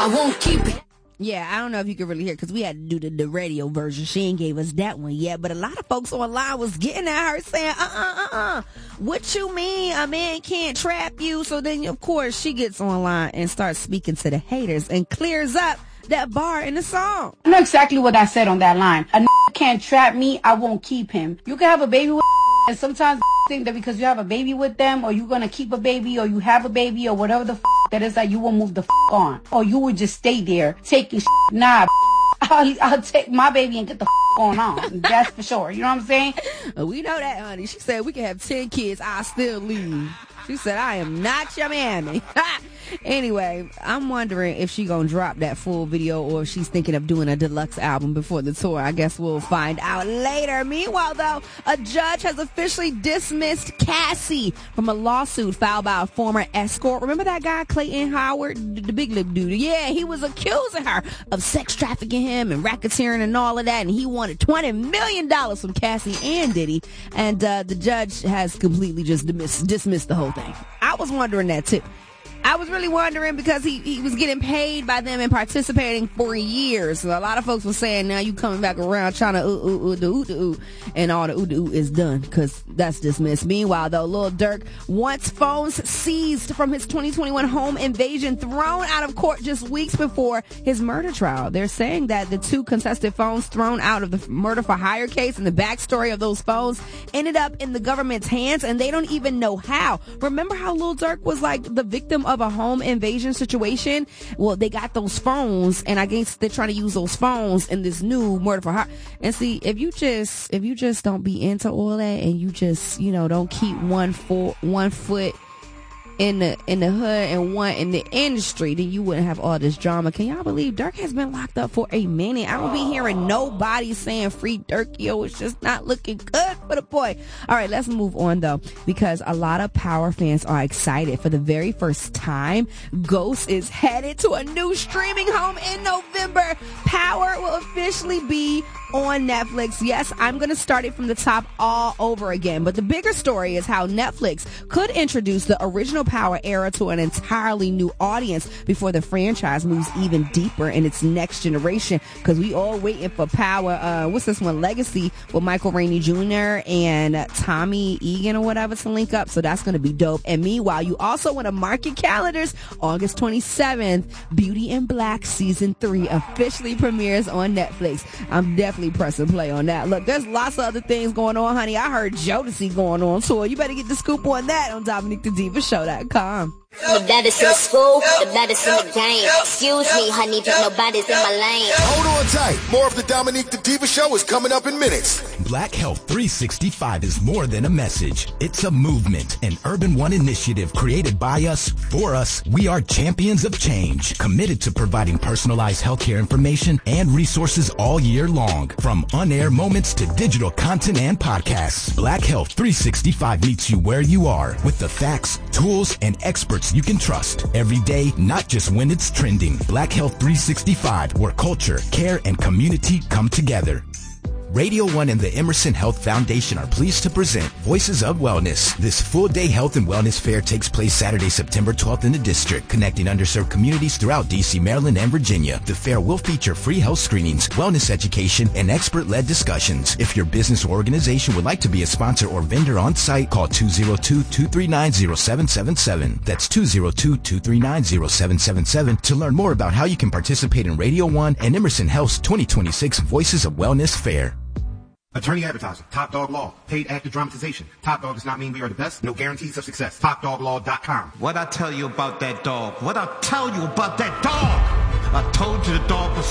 I won't keep it. Yeah, I don't know if you can really hear because we had to do the radio version. She ain't gave us that one yet, but a lot of folks online was getting at her saying, what you mean a man can't trap you? So then, of course, she gets online and starts speaking to the haters and clears up that bar in the song. I know exactly what I said on that line. A can't trap me, I won't keep him. You can have a baby with and sometimes think that because you have a baby with them or you're going to keep a baby or you have a baby or whatever the that is, that you will move the on. Or you would just stay there taking Nah, I'll take my baby and get the going on. That's for sure. You know what I'm saying? We know that, honey. She said we can have 10 kids. I'll still leave. She said, I am not your mammy. Anyway, I'm wondering if she gonna drop that full video or if she's thinking of doing a deluxe album before the tour. I guess we'll find out later. Meanwhile, though, a judge has officially dismissed Cassie from a lawsuit filed by a former escort. Remember that guy, Clayton Howard, the big lip dude? Yeah, he was accusing her of sex trafficking him and racketeering and all of that, and he wanted $20 million from Cassie and Diddy. And the judge has completely just dismissed the whole thing. I was wondering that too. I was really wondering because he was getting paid by them and participating for years. So a lot of folks were saying now you coming back around trying to and all the is done because that's dismissed. Meanwhile, though, Lil Durk wants phones seized from his 2021 home invasion thrown out of court just weeks before his murder trial. They're saying that the 2 contested phones thrown out of the murder for hire case and the backstory of those phones ended up in the government's hands and they don't even know how. Remember how Lil Durk was like the victim of a home invasion situation? Well, they got those phones and I guess they're trying to use those phones in this new murder for hire. And see, if you just don't be into all that and you just, don't keep one foot in the hood and one in the industry, then you wouldn't have all this drama. Can y'all believe Durk has been locked up for a minute? I don't be hearing nobody saying free Durk. Yo, it's just not looking good for the boy. All right, let's move on though, because a lot of Power fans are excited. For the very first time, Ghost is headed to a new streaming home in November. Power will officially be on Netflix. Yes, I'm going to start it from the top all over again. But the bigger story is how Netflix could introduce the original Power era to an entirely new audience before the franchise moves even deeper in its next generation. Because we all waiting for Power, what's this one, Legacy, with Michael Rainey Jr. and Tommy Egan or whatever to link up. So that's going to be dope. And meanwhile, you also want to mark your calendars. August 27th, Beauty in Black Season 3 officially premieres on Netflix. I'm definitely pressing play on that. Look, there's lots of other things going on, honey. I heard Jodeci going on tour. You better get the scoop on that on DominiqueTheDivaShow.com. The baddest in the school, the baddest in the game. Excuse me, honey, but nobody's in my lane. Hold on tight. More of the Dominique the Diva Show is coming up in minutes. Black Health 365 is more than a message. It's a movement, an Urban One initiative created by us, for us. We are champions of change, committed to providing personalized healthcare information and resources all year long. From on-air moments to digital content and podcasts, Black Health 365 meets you where you are with the facts, tools, and experts you can trust every day, not just when it's trending. Black Health 365, where culture, care, and community come together. Radio 1 and the Emerson Health Foundation are pleased to present Voices of Wellness. This full-day health and wellness fair takes place Saturday, September 12th in the district, connecting underserved communities throughout D.C., Maryland, and Virginia. The fair will feature free health screenings, wellness education, and expert-led discussions. If your business or organization would like to be a sponsor or vendor on site, call 202-239-0777. That's 202-239-0777 to learn more about how you can participate in Radio 1 and Emerson Health's 2026 Voices of Wellness Fair. Attorney advertising, Top Dog Law, paid active dramatization. Top Dog does not mean we are the best. No guarantees of success. TopDogLaw.com. What I tell you about that dog? What I tell you about that dog? I told you the dog was